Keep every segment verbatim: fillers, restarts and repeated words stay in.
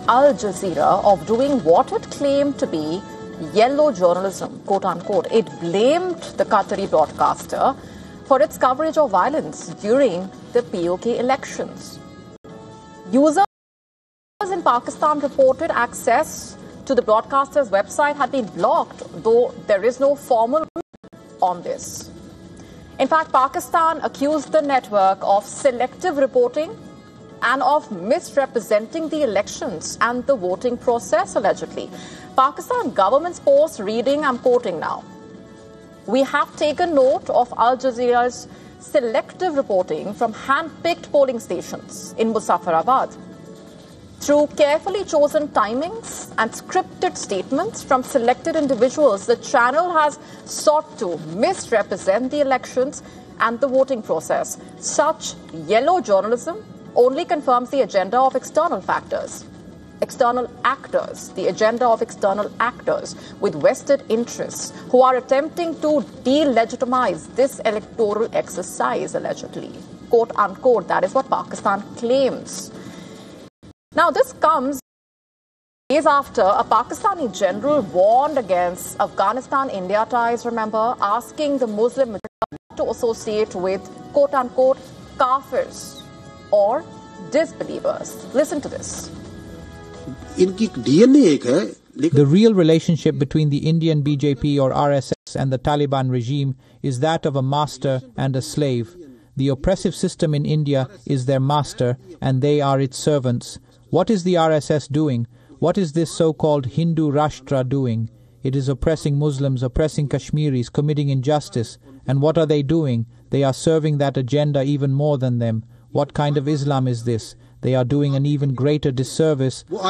Al Jazeera of doing what it claimed to be yellow journalism, quote unquote. It blamed the Qatari broadcaster for its coverage of violence during the P O K elections. Users in Pakistan reported access to the broadcaster's website had been blocked, though there is no formal on this. In fact, Pakistan accused the network of selective reporting and of misrepresenting the elections and the voting process, allegedly. Pakistan government's post reading, I'm quoting now, "We have taken note of Al Jazeera's selective reporting from hand-picked polling stations in Muzaffarabad. Through carefully chosen timings and scripted statements from selected individuals, the channel has sought to misrepresent the elections and the voting process. Such yellow journalism only confirms the agenda of external factors, external actors, the agenda of external actors with vested interests who are attempting to delegitimize this electoral exercise, allegedly." Quote unquote, that is what Pakistan claims. Now, this comes days after a Pakistani general warned against Afghanistan-India ties, remember, asking the Muslim majority not to associate with, quote unquote, kafirs or disbelievers. Listen to this. The real relationship between the Indian B J P or R S S and the Taliban regime is that of a master and a slave. The oppressive system in India is their master and they are its servants. What is the R S S doing? What is this so-called Hindu Rashtra doing? It is oppressing Muslims, oppressing Kashmiris, committing injustice. And what are they doing? They are serving that agenda even more than them. What kind of Islam is this? They are doing an even greater disservice. But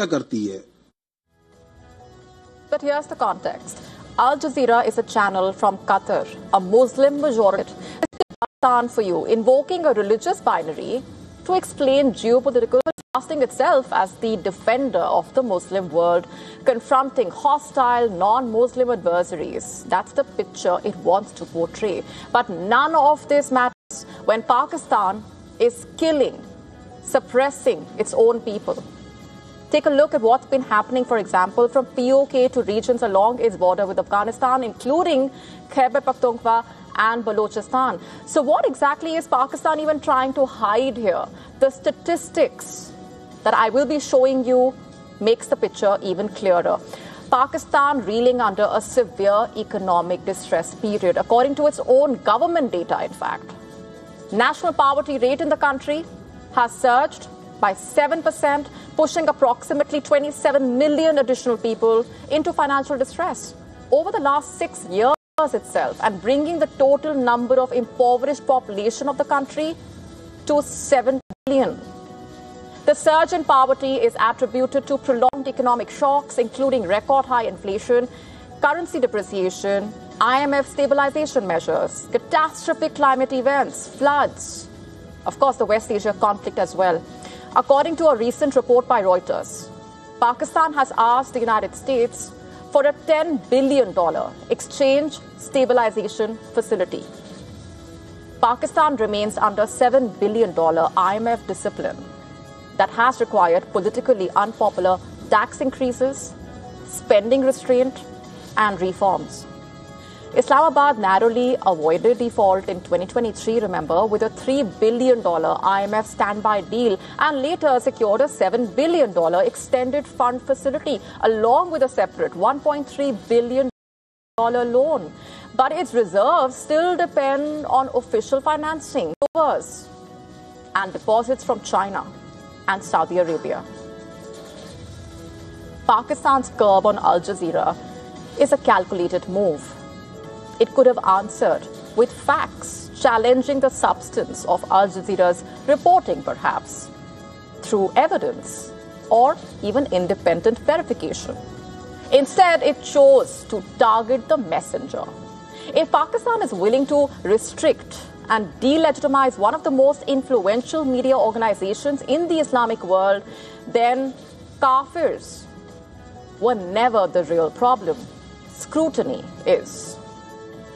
here's the context. Al Jazeera is a channel from Qatar, a Muslim majority. Pakistan for you, invoking a religious binary to explain geopolitical, casting itself as the defender of the Muslim world, confronting hostile non-Muslim adversaries. That's the picture it wants to portray. But none of this matters when Pakistan is killing, suppressing its own people. Take a look at what's been happening, for example, from P O K to regions along its border with Afghanistan, including Khyber Pakhtunkhwa and Balochistan. So what exactly is Pakistan even trying to hide here? The statistics that I will be showing you makes the picture even clearer. Pakistan reeling under a severe economic distress period, according to its own government data, in fact. National poverty rate in the country has surged by seven percent, pushing approximately twenty-seven million additional people into financial distress over the last six years itself, and bringing the total number of impoverished population of the country to seven billion. The surge in poverty is attributed to prolonged economic shocks, including record high inflation, currency depreciation, I M F stabilization measures, catastrophic climate events, floods, of course, the West Asia conflict as well. According to a recent report by Reuters, Pakistan has asked the United States for a ten billion dollars exchange stabilization facility. Pakistan remains under seven billion dollars I M F discipline that has required politically unpopular tax increases, spending restraint, and reforms. Islamabad narrowly avoided default in twenty twenty-three, remember, with a three billion dollars I M F standby deal, and later secured a seven billion dollars extended fund facility along with a separate one point three billion dollars loan. But its reserves still depend on official financing and deposits from China and Saudi Arabia. Pakistan's curb on Al Jazeera is a calculated move. It could have answered with facts, challenging the substance of Al Jazeera's reporting, perhaps, through evidence or even independent verification. Instead, it chose to target the messenger. If Pakistan is willing to restrict and delegitimize one of the most influential media organizations in the Islamic world, then kafirs were never the real problem. Scrutiny is.